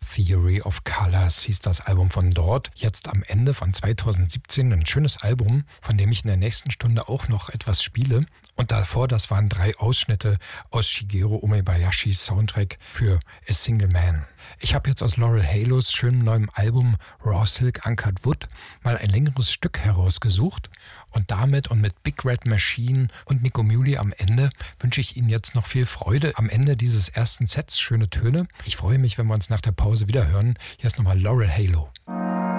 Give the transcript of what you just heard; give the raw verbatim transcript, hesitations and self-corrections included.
Theory of Colors hieß das Album von dort. Jetzt am Ende von zweitausendsiebzehn ein schönes Album, von dem ich in der nächsten Stunde auch noch etwas spiele. Und davor, das waren drei Ausschnitte aus Shigeru Umebayashis Soundtrack für A Single Man. Ich habe jetzt aus Laurel Halos schönem neuem Album Raw Silk Uncut Wood mal ein längeres Stück herausgesucht. Und damit und mit Big Red Machine und Nico Muhly am Ende wünsche ich Ihnen jetzt noch viel Freude am Ende dieses ersten Sets. Schöne Töne. Ich freue mich, wenn wir uns nach der Pause wieder hören. Hier ist nochmal Laurel Halo.